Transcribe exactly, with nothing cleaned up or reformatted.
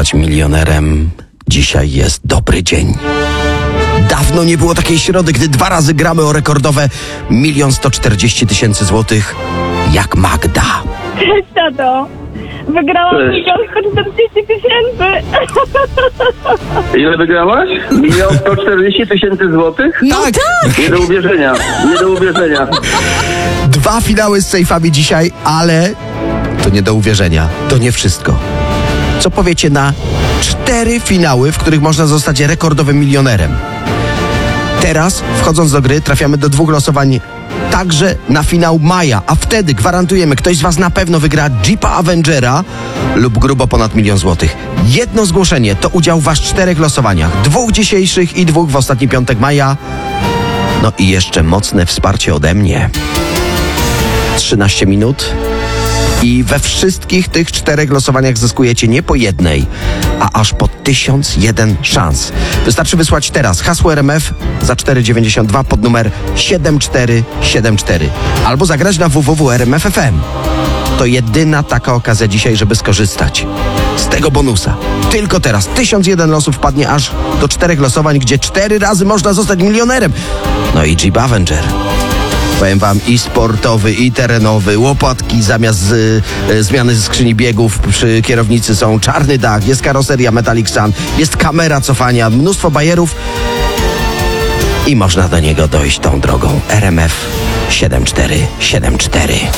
zostać milionerem, dzisiaj jest dobry dzień. Dawno nie było takiej środy, gdy dwa razy gramy o rekordowe milion sto czterdzieści tysięcy złotych jak Magda. Cześć, tato. Wygrałam milion sto czterdzieści tysięcy. Ile wygrałaś? Milion sto czterdzieści tysięcy złotych? No tak! Nie do uwierzenia, nie do uwierzenia. Dwa finały z sejfami dzisiaj, ale to nie do uwierzenia. To nie wszystko. Co powiecie na cztery finały, w których można zostać rekordowym milionerem? Teraz, wchodząc do gry, trafiamy do dwóch losowań także na finał maja, a wtedy gwarantujemy, ktoś z was na pewno wygra Jeepa Avengera lub grubo ponad milion złotych. Jedno zgłoszenie to udział w aż czterech losowaniach. Dwóch dzisiejszych i dwóch w ostatni piątek maja. No i jeszcze mocne wsparcie ode mnie. trzynaście minut i we wszystkich tych czterech losowaniach zyskujecie nie po jednej, a aż po tysiąc jeden szans. Wystarczy wysłać teraz hasło R M F za cztery dziewięćdziesiąt dwa pod numer siedem cztery siedem cztery albo zagrać na w w w kropka r m f kropka f m. To jedyna taka okazja dzisiaj, żeby skorzystać z tego bonusa. Tylko teraz tysiąc jeden losów wpadnie aż do czterech losowań, gdzie cztery razy można zostać milionerem. No i Jeep Avenger. Powiem wam, i sportowy, i terenowy, łopatki zamiast y, y, zmiany skrzyni biegów przy kierownicy są, czarny dach, jest karoseria Metallic Sun, jest kamera cofania, mnóstwo bajerów i można do niego dojść tą drogą. R M F siedem cztery siedem cztery.